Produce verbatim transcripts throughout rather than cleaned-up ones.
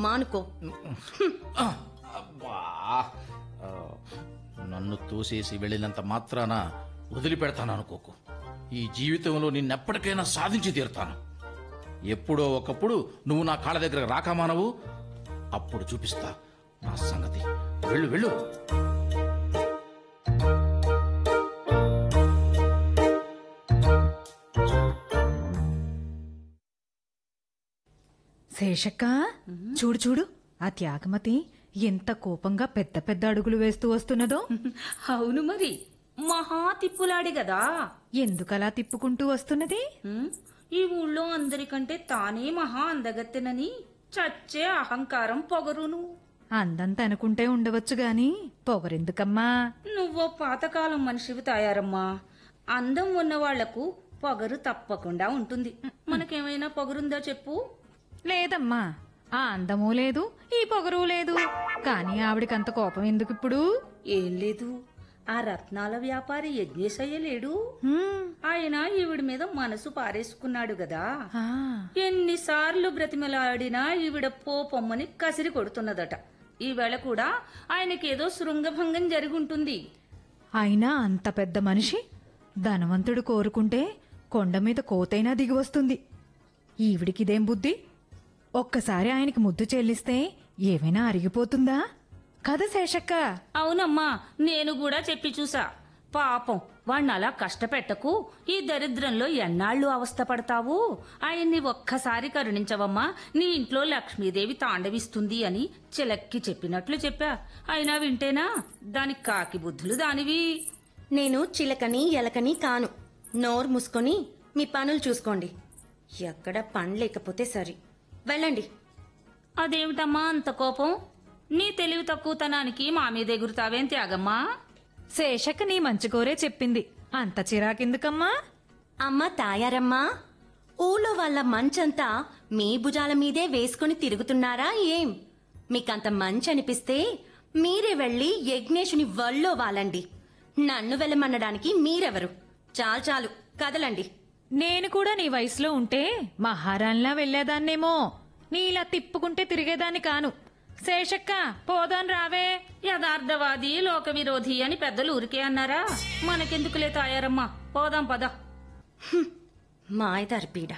మానుకో. అబ్బా, నన్ను తోసేసి వెళ్ళినంత మాత్రాన వదిలిపెడతాను అనుకోకు. ఈ జీవితంలో నిన్నెప్పటికైనా సాధించి తీరుతాను. ఎప్పుడో ఒకప్పుడు నువ్వు నా కాళ్ళ దగ్గర రాకమానవు, అప్పుడు చూపిస్తా నా సంగతి. వెళ్ళు వెళ్ళు. శేషక్క, చూడు చూడు, ఆ త్యాగమతి ఎంత కోపంగా పెద్ద పెద్ద అడుగులు వేస్తూ వస్తున్నదో. అవును మరి, మహా తిప్పులాడి గదా. ఎందుకలా తిప్పుకుంటూ వస్తున్నది? ఈ ఊళ్ళో అందరికంటే తానే మహా అందగత్తెనని చచ్చే అహంకారం పొగరును. అందంత అనుకుంటే ఉండవచ్చు గాని పొగరెందుకమ్మా? నువ్వో పాతకాలం మనిషివి తాయారమ్మా. అందం ఉన్న వాళ్లకు పొగరు తప్పకుండా ఉంటుంది. మనకేమైనా పొగరుందా చెప్పు? లేదమ్మా, ఆ అందమూ లేదు, ఈ పొగరు లేదు. కాని ఆవిడికంత కోపం ఎందుకు ఇప్పుడు? ఏం లేదు, ఆ రత్నాల వ్యాపారి యజ్ఞేశయ్య లేడు, ఆయన ఈవిడ మీద మనసు పారేసుకున్నాడు గదా. ఎన్నిసార్లు బ్రతిమలాడినా ఈవిడ పోపొమ్మని కసిరి కొడుతున్నదట. ఈవేళ కూడా ఆయనకేదో శృంగభంగం జరుగుంటుంది. అయినా అంత పెద్ద మనిషి ధనవంతుడు కోరుకుంటే కొండ మీద కోతైనా దిగి వస్తుంది. ఈవిడికిదేం బుద్ధి? ఒక్కసారి ఆయనకి ముద్దు చెల్లిస్తే ఏమైనా అరిగిపోతుందా? కదా శేషక్క? అవునమ్మా, నేను కూడా చెప్పి చూసా. పాపం వాణ్ణి అలా కష్టపెట్టకు, ఈ దరిద్రంలో ఎన్నాళ్ళు అవస్థ పడతావు. ఆయన్ని ఒక్కసారి కరుణించవమ్మా, నీ ఇంట్లో లక్ష్మీదేవి తాండవిస్తుంది అని చిలక్కి చెప్పినట్లు చెప్పా. అయినా వింటేనా? దానికి కాకి బుద్ధులు దానివి. నేను చిలకని ఎలకని కాను. నోరు మూసుకొని మీ పనులు చూసుకోండి. ఎక్కడ పని లేకపోతే సరి. వెళ్ళండి. అదేమిటమ్మా అంత కోపం? నీ తెలివి తక్కువతనానికి మా మీద ఎగురుతావేం త్యాగమ్మా? శేషక్క నీ మంచి కోరే చెప్పింది, అంత చిరాకెందుకమ్మా? అమ్మ తాయారమ్మా, ఊళ్ళో వాళ్ళ మంచంతా మీ భుజాల మీదే వేసుకుని తిరుగుతున్నారా ఏం? మీకంత మంచి అనిపిస్తే మీరే వెళ్లి యజ్ఞేశుని వల్లో వాలండి. నన్ను వెళ్ళమనడానికి మీరెవరు? చాలు చాలు, కదలండి. నేను కూడా నీ వయసులో ఉంటే మహారాణిలా వెళ్లేదాన్నేమో. నీలా తిప్పుకుంటే తిరిగేదాన్ని కాను. శేషక్క, పోదాన్ రావే. యథార్థవాది లోక విరోధి అని పెద్దలు ఊరికే అన్నారా? మనకెందుకులే తాయారమ్మా, పోదాం పద. మాయదారిపీడ.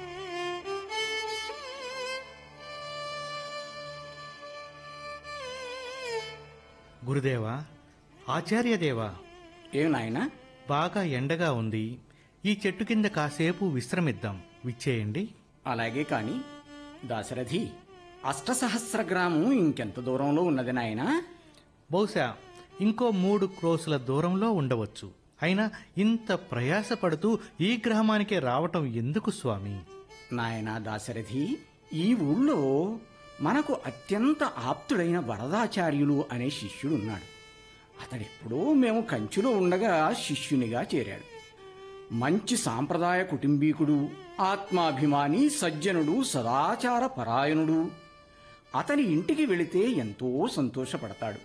గురుదేవా, ఆచార్యదేవా. ఏం నాయనా? బాగా ఎండగా ఉంది, ఈ చెట్టు కింద కాసేపు విశ్రమిద్దాం, విచ్చేయండి. అలాగే కాని దాశరథి, అష్టసహస్ర గ్రామం ఇంకెంత దూరంలో ఉన్నది నాయనా? బహుశా ఇంకో మూడు క్రోసుల దూరంలో ఉండవచ్చు. అయినా ఇంత ప్రయాసపడుతూ ఈ గ్రామానికే రావటం ఎందుకు స్వామి? నాయనా దాశరథి, ఈ ఊళ్ళో మనకు అత్యంత ఆప్తుడైన వరదాచార్యులు అనే శిష్యుడున్నాడు. అతడెప్పుడో మేము కంచిలో ఉండగా శిష్యునిగా చేరాడు. మంచి సాంప్రదాయ కుటుంబీకుడు, ఆత్మాభిమాని, సజ్జనుడు, సదాచార పరాయణుడు. అతని ఇంటికి వెళితే ఎంతో సంతోషపడతాడు.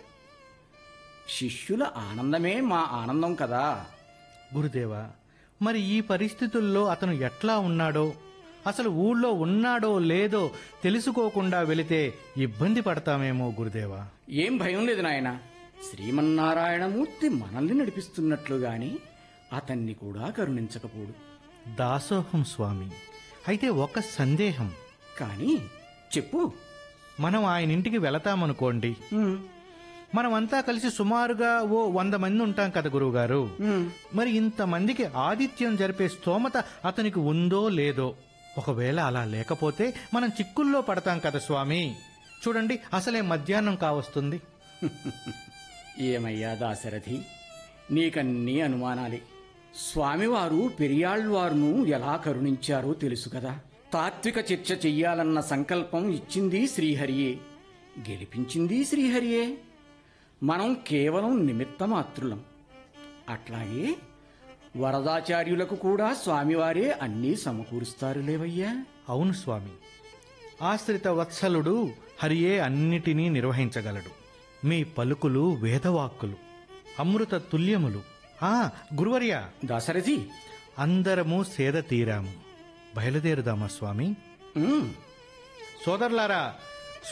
శిష్యుల ఆనందమే మా ఆనందం కదా. గురుదేవా, మరి ఈ పరిస్థితుల్లో అతను ఎట్లా ఉన్నాడో, అసలు ఊళ్ళో ఉన్నాడో లేదో తెలుసుకోకుండా వెళితే ఇబ్బంది పడతామేమో గురుదేవా. ఏం భయం లేదు నాయన. శ్రీమన్నారాయణమూర్తి మనల్ని నడిపిస్తున్నట్లుగాని అతన్ని కూడా కరుణించకపోడు. దాసోహం స్వామి. అయితే ఒక సందేహం. కాని చెప్పు. మనం ఆయన ఇంటికి వెళతామనుకోండి, మనమంతా కలిసి సుమారుగా ఓ వంద మంది ఉంటాం కదా గురువుగారు. మరి ఇంతమందికి ఆతిథ్యం జరిపే స్తోమత అతనికి ఉందో లేదో? ఒకవేళ అలా లేకపోతే మనం చిక్కుల్లో పడతాం కదా స్వామి. చూడండి, అసలే మధ్యాహ్నం కావస్తుంది. ఏమయ్యా దాశరథి, నీకన్నీ అనుమానాలే. స్వామివారు పెరియాళ్వారును ఎలా కరుణించారో తెలుసు కదా. తాత్విక చర్చ చెయ్యాలన్న సంకల్పం ఇచ్చింది శ్రీహరియే, గెలిపించింది శ్రీహరియే. మనం కేవలం నిమిత్తమాత్రులం. అట్లాగే వరదాచార్యులకు కూడా స్వామివారే అన్నీ సమకూరుస్తారులేవయ్యా. అవును స్వామి, ఆశ్రిత వత్సలుడు హరియే అన్నిటినీ నిర్వహించగలడు. మీ పలుకులు వేదవాక్కులు, అమృత తుల్యములు. ఆ గురువర్య దాశరథి, అందరము సేద తీరాము. బయలుదేరుదామా స్వామి? ఉమ్. సోదరులారా,